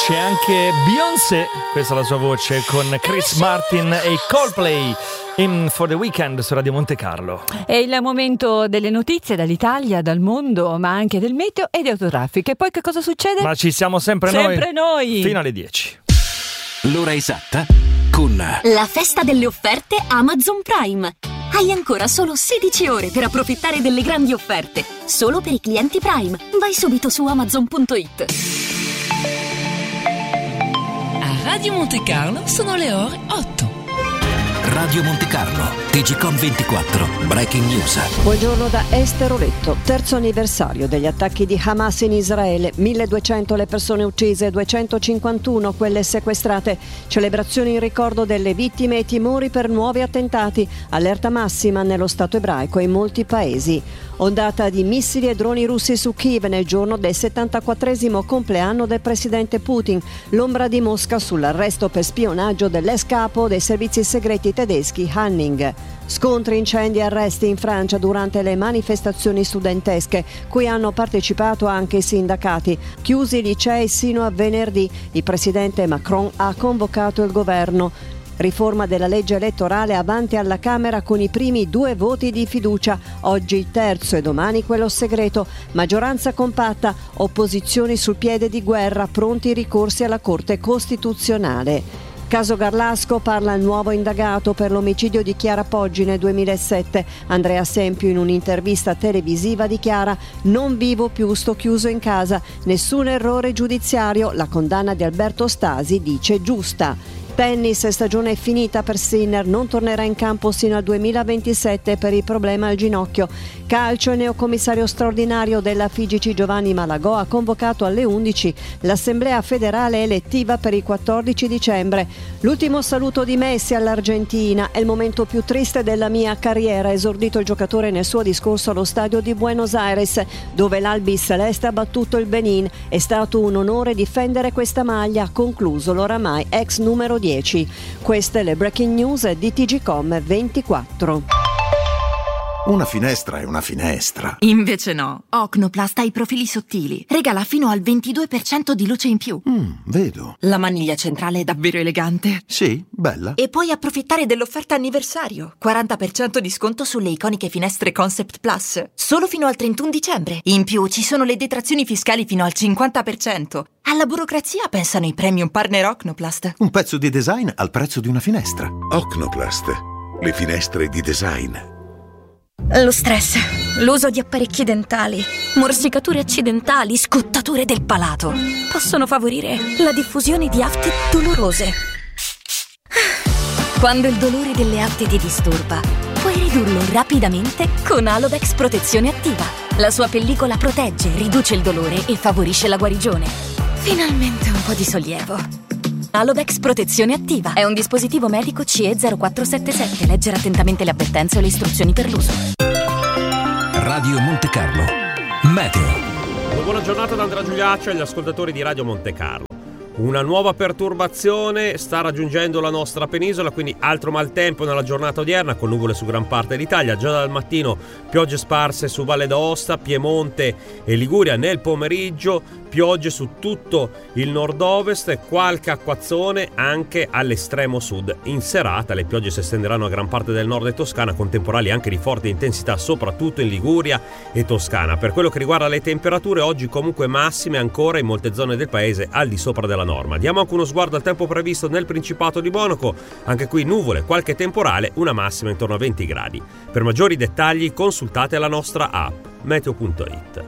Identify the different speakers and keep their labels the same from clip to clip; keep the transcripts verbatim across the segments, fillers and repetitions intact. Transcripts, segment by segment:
Speaker 1: C'è anche Beyoncé, questa è la sua voce, con Chris Martin e Coldplay in For the Weekend su Radio Monte Carlo.
Speaker 2: È il momento delle notizie dall'Italia, dal mondo, ma anche del meteo e di autotraffico. E poi che cosa succede?
Speaker 1: Ma ci siamo sempre,
Speaker 2: sempre noi.
Speaker 1: noi fino alle dieci.
Speaker 3: L'ora esatta con
Speaker 4: la festa delle offerte Amazon Prime. Hai ancora solo sedici ore per approfittare delle grandi offerte, solo per i clienti Prime. Vai subito su amazon punto it.
Speaker 5: A Radio Monte Carlo sono le ore otto.
Speaker 3: Radio Monte Carlo, T G Com ventiquattro, Breaking News.
Speaker 6: Buongiorno da Esther Oletto. Terzo anniversario degli attacchi di Hamas in Israele. milleduecento le persone uccise, duecentocinquantuno quelle sequestrate. Celebrazioni in ricordo delle vittime e timori per nuovi attentati. Allerta massima nello Stato ebraico e in molti paesi. Ondata di missili e droni russi su Kiev nel giorno del settantaquattresimo compleanno del presidente Putin. L'ombra di Mosca sull'arresto per spionaggio dell'ex capo dei servizi segreti tedeschi Hanning. Scontri, incendi e arresti in Francia durante le manifestazioni studentesche, cui hanno partecipato anche i sindacati. Chiusi i licei sino a venerdì. Il presidente Macron ha convocato il governo. Riforma della legge elettorale avanti alla Camera con i primi due voti di fiducia, oggi il terzo e domani quello segreto. Maggioranza compatta, opposizioni sul piede di guerra, pronti i ricorsi alla Corte Costituzionale. Caso Garlasco, parla il nuovo indagato per l'omicidio di Chiara Poggi nel duemilasette. Andrea Sempio in un'intervista televisiva dichiara: non vivo più, sto chiuso in casa, nessun errore giudiziario, la condanna di Alberto Stasi dice giusta. Tennis, stagione è finita per Sinner, non tornerà in campo sino al duemilaventisette per il problema al ginocchio. Calcio, il neocommissario straordinario della F I G C Giovanni Malagò ha convocato alle undici l'assemblea federale elettiva per il quattordici dicembre. L'ultimo saluto di Messi all'Argentina, è il momento più triste della mia carriera, ha esordito il giocatore nel suo discorso allo stadio di Buenos Aires, dove l'Albi Celeste ha battuto il Benin. È stato un onore difendere questa maglia, ha concluso l'oramai ex numero dieci. Queste le breaking news di T G Com ventiquattro.
Speaker 7: Una finestra è una finestra.
Speaker 8: Invece no. Ocnoplast ha i profili sottili. Regala fino al ventidue per cento di luce in più.
Speaker 7: Mm, vedo.
Speaker 8: La maniglia centrale è davvero elegante.
Speaker 7: Sì, bella.
Speaker 8: E puoi approfittare dell'offerta anniversario. quaranta per cento di sconto sulle iconiche finestre Concept Plus. Solo fino al trentuno dicembre. In più ci sono le detrazioni fiscali fino al cinquanta per cento. Alla burocrazia pensano i premium partner Ocnoplast.
Speaker 7: Un pezzo di design al prezzo di una finestra.
Speaker 9: Ocnoplast. Le finestre di design.
Speaker 4: Lo stress, l'uso di apparecchi dentali, morsicature accidentali, scottature del palato possono favorire la diffusione di afte dolorose. Quando il dolore delle afte ti disturba, puoi ridurlo rapidamente con Alovex Protezione Attiva. La sua pellicola protegge, riduce il dolore e favorisce la guarigione. Finalmente un po' di sollievo. Alovex Protezione Attiva è un dispositivo medico C E zero quattro sette sette. Leggere attentamente le avvertenze o le istruzioni per l'uso.
Speaker 3: Radio Monte Carlo, meteo.
Speaker 10: Buona giornata da Andrea Giuliaccio e agli ascoltatori di Radio Monte Carlo. Una nuova perturbazione sta raggiungendo la nostra penisola, quindi altro maltempo nella giornata odierna con nuvole su gran parte d'Italia. Già dal mattino piogge sparse su Valle d'Aosta, Piemonte e Liguria. Nel pomeriggio piogge su tutto il nord-ovest e qualche acquazzone anche all'estremo sud. In serata le piogge si estenderanno a gran parte del nord e Toscana, con temporali anche di forte intensità soprattutto in Liguria e Toscana. Per quello che riguarda le temperature, oggi comunque massime ancora in molte zone del paese al di sopra della norma. Diamo anche uno sguardo al tempo previsto nel Principato di Monaco. Anche qui nuvole, qualche temporale, una massima intorno a venti gradi. Per maggiori dettagli consultate la nostra app meteo punto it.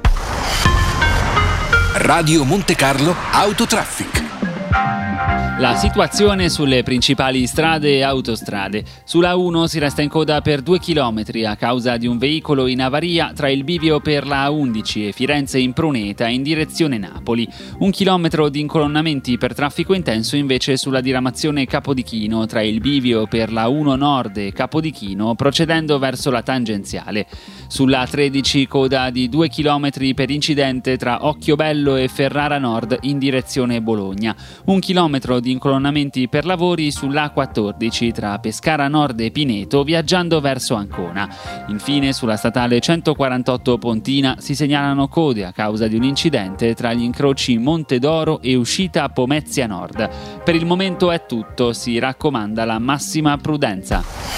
Speaker 3: Radio Monte Carlo Autotraffic.
Speaker 11: La situazione sulle principali strade e autostrade. Sulla uno si resta in coda per due chilometri a causa di un veicolo in avaria tra il bivio per la A undici e Firenze in Pruneta in direzione Napoli. Un chilometro di incolonnamenti per traffico intenso invece sulla diramazione Capodichino tra il bivio per la uno Nord e Capodichino procedendo verso la tangenziale. Sulla A tredici coda di due chilometri per incidente tra Occhiobello e Ferrara Nord in direzione Bologna. Un chilometro di gli incolonnamenti per lavori sull'A quattordici tra Pescara Nord e Pineto, viaggiando verso Ancona. Infine, sulla statale centoquarantotto Pontina si segnalano code a causa di un incidente tra gli incroci Monte d'Oro e uscita Pomezia Nord. Per il momento è tutto, si raccomanda la massima prudenza.